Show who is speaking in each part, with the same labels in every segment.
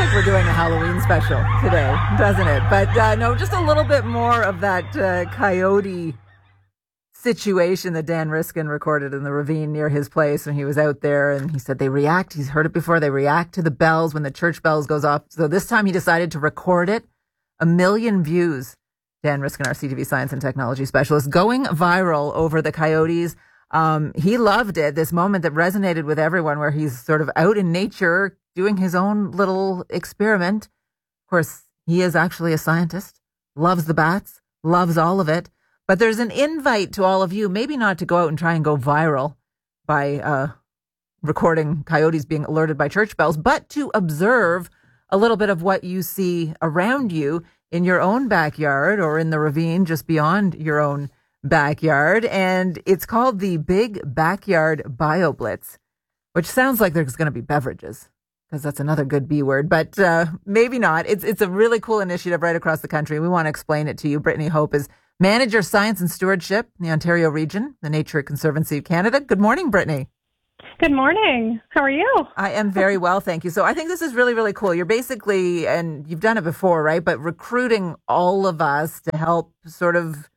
Speaker 1: like we're doing a Halloween special today, doesn't it? But no, just a little bit more of that coyote situation that Dan Riskin recorded in the ravine near his place when he was out there. And he said they react. He's heard it before. They react to the bells when the church bells goes off. So this time he decided to record it. 1 million views. Dan Riskin, our CTV science and technology specialist, going viral over the coyotes. He loved it. This moment that resonated with everyone where he's sort of out in nature doing his own little experiment. Of course, he is actually a scientist, loves the bats, loves all of it. But there's an invite to all of you, maybe not to go out and try and go viral by recording coyotes being alerted by church bells, but to observe a little bit of what you see around you in your own backyard or in the ravine just beyond your own backyard. And it's called the Big Backyard BioBlitz, which sounds like there's going to be beverages, because that's another good B word, but maybe not. It's a really cool initiative right across the country. We want to explain it to you. Brittany Hope is Manager Science and Stewardship in the Ontario region, the Nature Conservancy of Canada. Good morning, Brittany.
Speaker 2: Good morning. How are you?
Speaker 1: I am very well, thank you. So I think this is really, really cool. You're basically, and you've done it before, right? But recruiting all of us to help sort of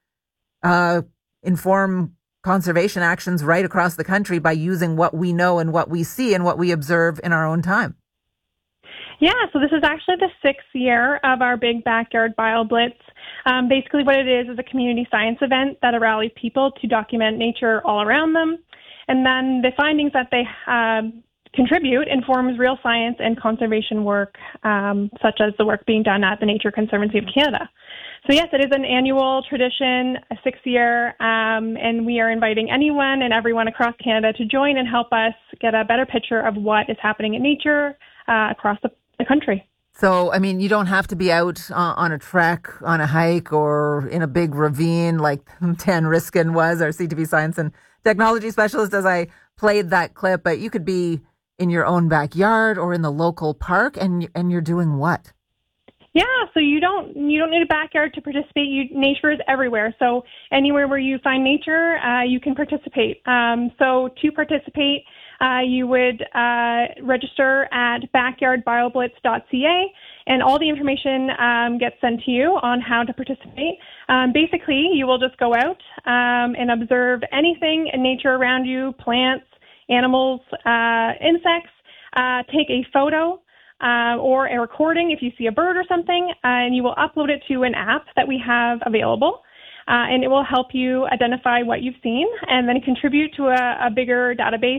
Speaker 1: inform conservation actions right across the country by using what we know and what we see and what we observe in our own time.
Speaker 2: Yeah, so this is actually the 6th year of our Big Backyard BioBlitz. Basically what it is a community science event that rallies people to document nature all around them. And then the findings that they contribute informs real science and conservation work, such as the work being done at the Nature Conservancy of Canada. So yes, it is an annual tradition, a 6th year, and we are inviting anyone and everyone across Canada to join and help us get a better picture of what is happening in nature across the country.
Speaker 1: So, I mean, you don't have to be out on a trek, on a hike, or in a big ravine like Dan Riskin was, our CTV science and technology specialist, as I played that clip. But you could be in your own backyard or in the local park, and you're doing what?
Speaker 2: Yeah, so you don't need a backyard to participate. Nature is everywhere. So anywhere where you find nature, you can participate. So to participate, you would register at backyardbioblitz.ca, and all the information gets sent to you on how to participate. Basically, you will just go out and observe anything in nature around you, plants, animals, insects, take a photo or a recording if you see a bird or something, and you will upload it to an app that we have available. And it will help you identify what you've seen and then contribute to a bigger database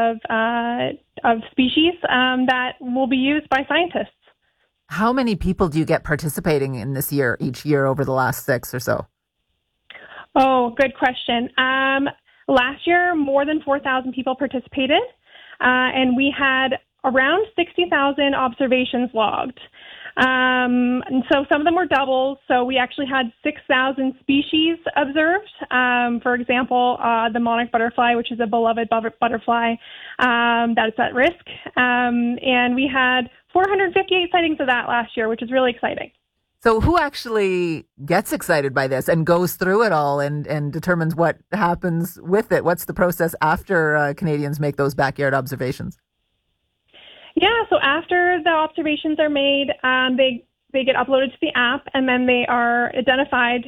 Speaker 2: of species that will be used by scientists.
Speaker 1: How many people do you get participating in this year, each year over the last 6 or so?
Speaker 2: Oh, good question. Last year, more than 4,000 people participated, and we had around 60,000 observations logged. And so some of them were doubles. So we actually had 6,000 species observed. For example, the monarch butterfly, which is a beloved butterfly that is at risk. And we had 458 sightings of that last year, which is really exciting.
Speaker 1: So who actually gets excited by this and goes through it all and determines what happens with it? What's the process after Canadians make those backyard observations?
Speaker 2: Yeah, so after the observations are made, they get uploaded to the app, and then they are identified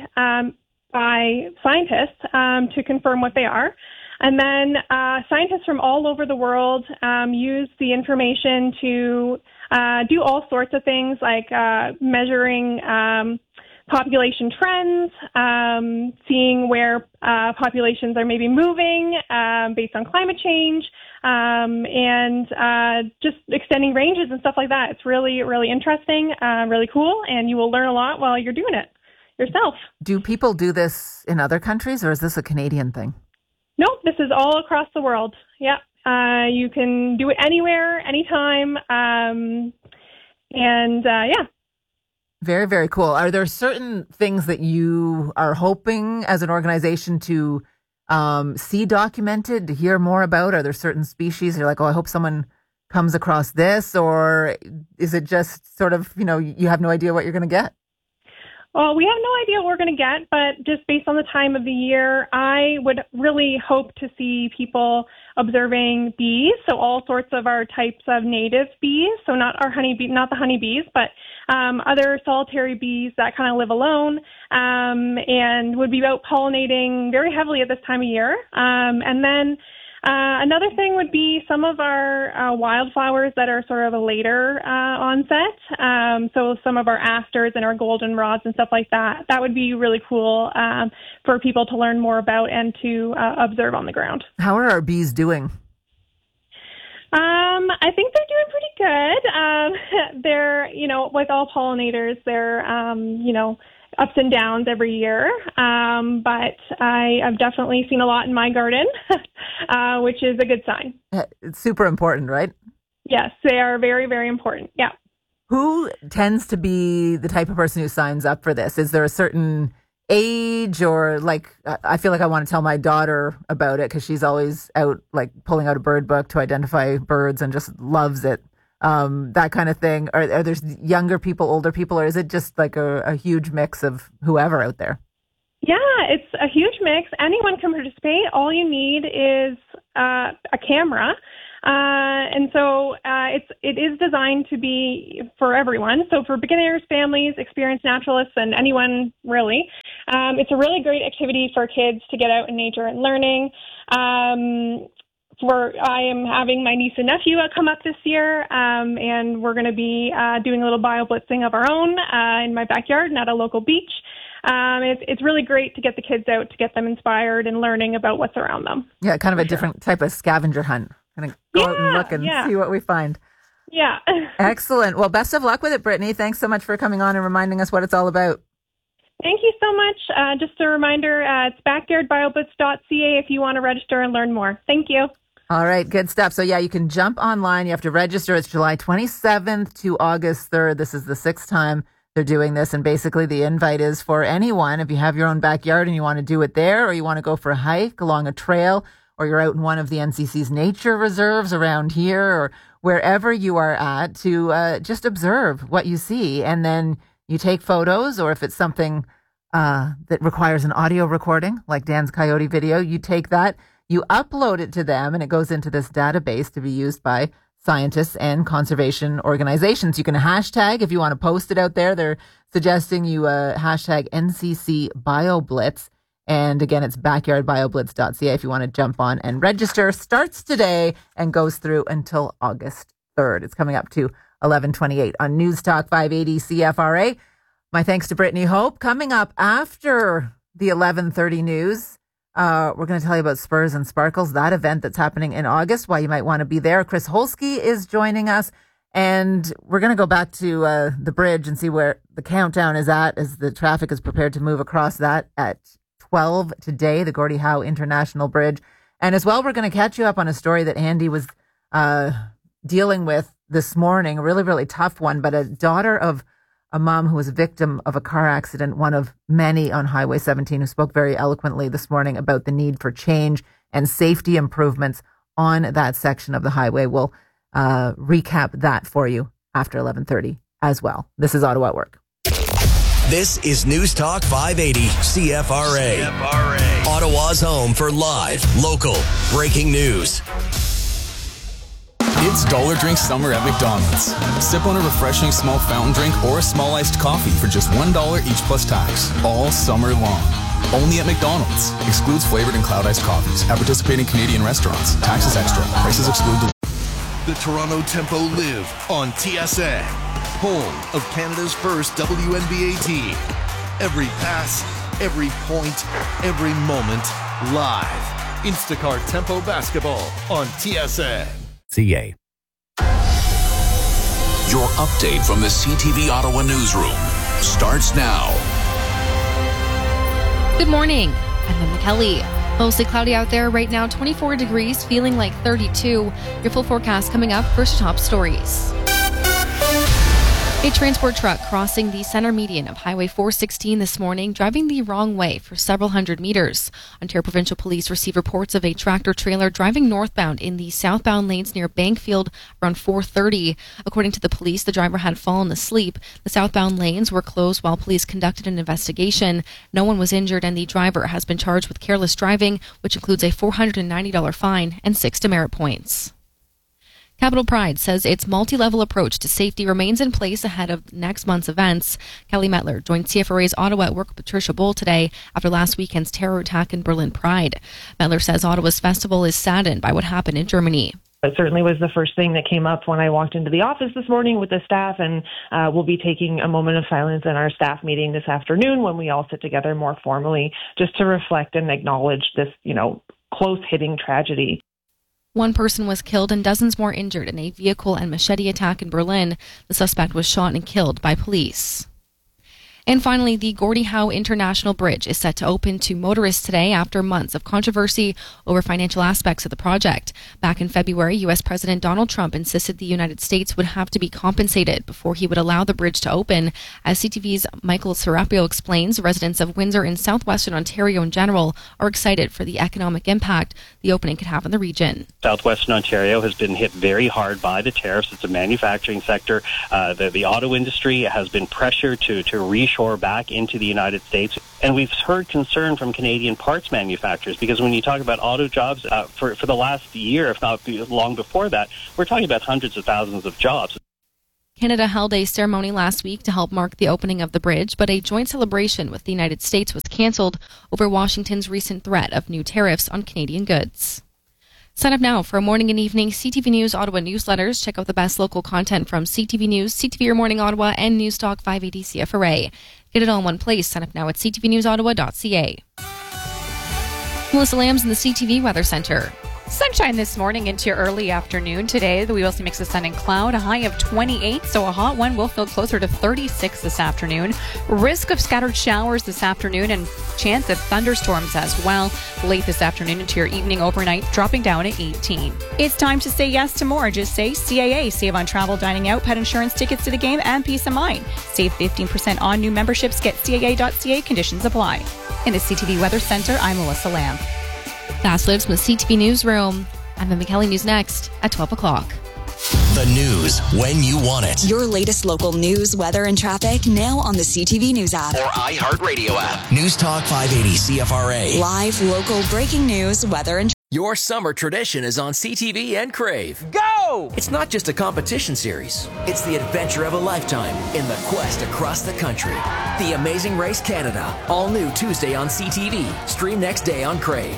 Speaker 2: by scientists to confirm what they are. And then scientists from all over the world use the information to do all sorts of things like measuring population trends, seeing where populations are maybe moving based on climate change, and just extending ranges and stuff like that. It's really, really interesting, really cool, and you will learn a lot while you're doing it yourself.
Speaker 1: Do people do this in other countries, or is this a Canadian thing?
Speaker 2: Nope, this is all across the world. Yeah, you can do it anywhere, anytime, and yeah.
Speaker 1: Very, very cool. Are there certain things that you are hoping as an organization to see documented, to hear more about? Are there certain species you're like, oh, I hope someone comes across this? Or is it just sort of, you have no idea what you're going to get?
Speaker 2: Well, we have no idea what we're going to get, but just based on the time of the year, I would really hope to see people observing bees. So all sorts of our types of native bees. So not the honeybees, but other solitary bees that kind of live alone and would be out pollinating very heavily at this time of year. And then another thing would be some of our wildflowers that are sort of a later onset. So some of our asters and our goldenrods and stuff like that. That would be really cool for people to learn more about and to observe on the ground.
Speaker 1: How are our bees doing?
Speaker 2: I think they're doing pretty good. They're, like all pollinators, they're, ups and downs every year. But I've definitely seen a lot in my garden, which is a good sign.
Speaker 1: It's super important, right?
Speaker 2: Yes, they are very, very important. Yeah.
Speaker 1: Who tends to be the type of person who signs up for this? Is there a certain age or I feel like I want to tell my daughter about it because she's always out pulling out a bird book to identify birds and just loves it. That kind of thing. Are there younger people, older people, or is it just like a huge mix of whoever out there?
Speaker 2: Yeah, it's a huge mix. Anyone can participate. All you need is a camera. And so it is designed to be for everyone. So for beginners, families, experienced naturalists, and anyone really. It's a really great activity for kids to get out in nature and learning. I am having my niece and nephew come up this year, and we're going to be doing a little bio-blitzing of our own in my backyard and at a local beach. It's really great to get the kids out, to get them inspired and learning about what's around them.
Speaker 1: Yeah, kind of a different type of scavenger hunt. Kind of go out and look and see what we find.
Speaker 2: Yeah.
Speaker 1: Excellent. Well, best of luck with it, Brittany. Thanks so much for coming on and reminding us what it's all about.
Speaker 2: Thank you so much. Just a reminder, it's backyardbioblitz.ca if you want to register and learn more. Thank you.
Speaker 1: All right, good stuff. So, yeah, you can jump online. You have to register. It's July 27th to August 3rd. This is the 6th time they're doing this. And basically the invite is for anyone. If you have your own backyard and you want to do it there, or you want to go for a hike along a trail, or you're out in one of the NCC's nature reserves around here, or wherever you are at, to just observe what you see. And then you take photos, or if it's something that requires an audio recording, like Dan's coyote video, you take that, you upload it to them, and it goes into this database to be used by scientists and conservation organizations. You can hashtag if you want to post it out there. They're suggesting you hashtag NCC BioBlitz. And again, it's backyardbioblitz.ca if you want to jump on and register. Starts today and goes through until August 3rd. It's coming up to 11:28 on News Talk 580 CFRA. My thanks to Brittany Hope. Coming up after the 11:30 news, we're going to tell you about Spurs and Sparkles, that event that's happening in August, why you might want to be there. Chris Holsky is joining us, and we're going to go back to the bridge and see where the countdown is at as the traffic is prepared to move across that at 12 today, the Gordie Howe International Bridge. And as well, we're going to catch you up on a story that Andy was dealing with this morning, a really, really tough one, but a daughter of a mom who was a victim of a car accident, one of many on Highway 17, who spoke very eloquently this morning about the need for change and safety improvements on that section of the highway. We'll recap that for you after 11:30 as well. This is Ottawa at Work.
Speaker 3: This is News Talk 580 CFRA. Ottawa's home for live, local, breaking news.
Speaker 4: It's Dollar Drink Summer at McDonald's. Sip on a refreshing small fountain drink or a small iced coffee for just $1 each plus tax, all summer long. Only at McDonald's. Excludes flavored and cloud iced coffees at participating Canadian restaurants. Taxes extra. Prices exclude
Speaker 5: The Toronto Tempo live on TSN, home of Canada's first WNBA team. Every pass, every point, every moment, live. Instacart Tempo Basketball on TSN.
Speaker 3: CA.
Speaker 6: Your update from the CTV Ottawa newsroom starts now.
Speaker 7: Good morning. I'm Emma Kelly. Mostly cloudy out there right now, 24 degrees, feeling like 32. Your full forecast coming up. First, top stories. A transport truck crossing the center median of Highway 416 this morning, driving the wrong way for several hundred meters. Ontario Provincial Police received reports of a tractor-trailer driving northbound in the southbound lanes near Bankfield around 4:30. According to the police, the driver had fallen asleep. The southbound lanes were closed while police conducted an investigation. No one was injured, and the driver has been charged with careless driving, which includes a $490 fine and 6 demerit points. Capital Pride says its multi-level approach to safety remains in place ahead of next month's events. Kelly Metler joined CFRA's Ottawa at Work with Patricia Bull today after last weekend's terror attack in Berlin Pride. Metler says Ottawa's festival is saddened by what happened in Germany.
Speaker 8: It certainly was the first thing that came up when I walked into the office this morning with the staff, and we'll be taking a moment of silence in our staff meeting this afternoon when we all sit together more formally just to reflect and acknowledge this, close-hitting tragedy.
Speaker 7: One person was killed and dozens more injured in a vehicle and machete attack in Berlin. The suspect was shot and killed by police. And finally, the Gordie Howe International Bridge is set to open to motorists today after months of controversy over financial aspects of the project. Back in February, U.S. President Donald Trump insisted the United States would have to be compensated before he would allow the bridge to open. As CTV's Michael Serapio explains, residents of Windsor and southwestern Ontario in general are excited for the economic impact the opening could have on the region.
Speaker 9: Southwestern Ontario has been hit very hard by the tariffs. It's a manufacturing sector. The auto industry has been pressured to reshore back into the United States. And we've heard concern from Canadian parts manufacturers because when you talk about auto jobs for the last year, if not long before that, we're talking about hundreds of thousands of jobs.
Speaker 7: Canada held a ceremony last week to help mark the opening of the bridge, but a joint celebration with the United States was canceled over Washington's recent threat of new tariffs on Canadian goods. Sign up now for morning and evening CTV News Ottawa newsletters. Check out the best local content from CTV News, CTV Your Morning Ottawa, and News Talk 580 CFRA. Get it all in one place. Sign up now at ctvnewsottawa.ca. Melissa Lambs in the CTV Weather Center.
Speaker 10: Sunshine this morning into your early afternoon. Today, we will see a mix of sun and cloud, a high of 28, so a hot one will feel closer to 36 this afternoon. Risk of scattered showers this afternoon and chance of thunderstorms as well. Late this afternoon into your evening overnight, dropping down at 18. It's time to say yes to more. Just say CAA. Save on travel, dining out, pet insurance, tickets to the game, and peace of mind. Save 15% on new memberships. Get CAA.ca. Conditions apply. In the CTV Weather Center, I'm Melissa Lamb.
Speaker 7: Fast Lives from the CTV Newsroom. I'm Emma Kelly. News next at 12 o'clock.
Speaker 3: The news when you want it.
Speaker 11: Your latest local news, weather, and traffic now on the CTV News app.
Speaker 3: Or iHeartRadio app. News Talk 580 CFRA.
Speaker 11: Live, local, breaking news, weather, and
Speaker 12: Your summer tradition is on CTV and Crave. Go! It's not just a competition series. It's the adventure of a lifetime in the quest across the country. The Amazing Race Canada. All new Tuesday on CTV. Stream next day on Crave.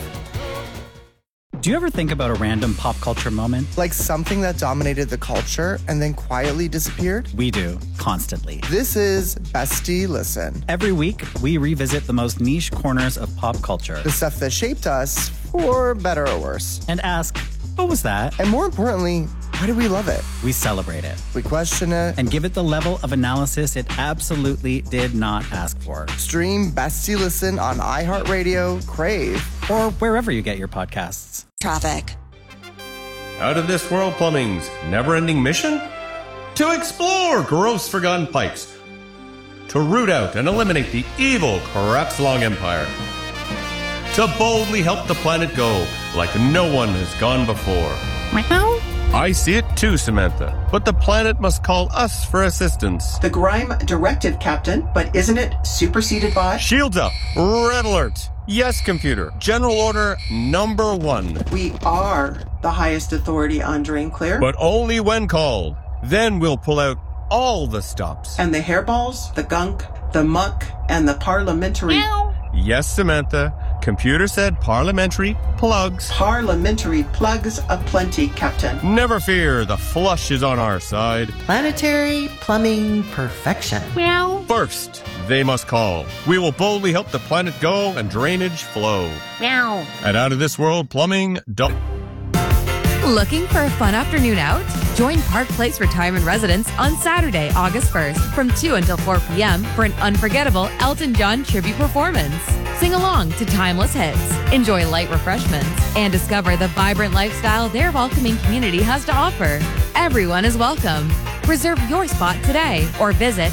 Speaker 13: Do you ever think about a random pop culture moment?
Speaker 14: Like something that dominated the culture and then quietly disappeared?
Speaker 13: We do, constantly.
Speaker 14: This is Bestie Listen.
Speaker 13: Every week, we revisit the most niche corners of pop culture.
Speaker 14: The stuff that shaped us, for better or worse.
Speaker 13: And ask, what was that?
Speaker 14: And more importantly, why do we love it?
Speaker 13: We celebrate it.
Speaker 14: We question it.
Speaker 13: And give it the level of analysis it absolutely did not ask for.
Speaker 14: Stream Bestie Listen on iHeartRadio, Crave,
Speaker 13: or wherever you get your podcasts.
Speaker 11: Traffic.
Speaker 15: Out of This World Plumbing's never-ending mission? To explore gross forgotten pipes. To root out and eliminate the evil Crapslong Empire. To boldly help the planet go like no one has gone before.
Speaker 10: Meow.
Speaker 15: I see it too, Samantha, but the planet must call us for assistance.
Speaker 16: The Grime Directive, Captain, but isn't it superseded by?
Speaker 15: Shields up! Red alert! Yes, computer. General order number 1.
Speaker 16: We are the highest authority on drain clear.
Speaker 15: But only when called. Then we'll pull out all the stops.
Speaker 16: And the hairballs, the gunk, the muck, and the parliamentary...
Speaker 10: Meow.
Speaker 15: Yes, Samantha. Computer said parliamentary plugs.
Speaker 16: Parliamentary plugs aplenty, Captain.
Speaker 15: Never fear, the flush is on our side.
Speaker 16: Planetary plumbing perfection.
Speaker 10: Meow.
Speaker 15: First, they must call. We will boldly help the planet go and drainage flow.
Speaker 10: Meow.
Speaker 15: At Out of This World Plumbing.
Speaker 17: Looking for a fun afternoon out? Join Park Place Retirement Residence on Saturday, August 1st from 2 until 4 p.m. for an unforgettable Elton John tribute performance. Sing along to timeless hits, enjoy light refreshments, and discover the vibrant lifestyle their welcoming community has to offer. Everyone is welcome. Reserve your spot today or visit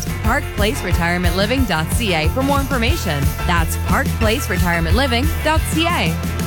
Speaker 17: parkplaceretirementliving.ca for more information. That's parkplaceretirementliving.ca.